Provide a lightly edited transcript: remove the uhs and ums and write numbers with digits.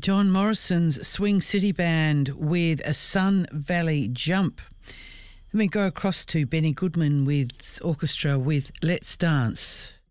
John Morrison's Swing City Band with a Sun Valley Jump. Then we go across to Benny Goodman with orchestra with Let's Dance.